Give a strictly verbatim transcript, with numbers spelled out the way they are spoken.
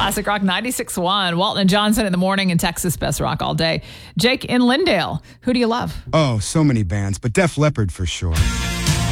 Classic Rock ninety-six point one. Walton and Johnson in the morning in Texas. Best rock all day. Jake in Lindale. Who do you love? Oh, so many bands, but Def Leppard for sure.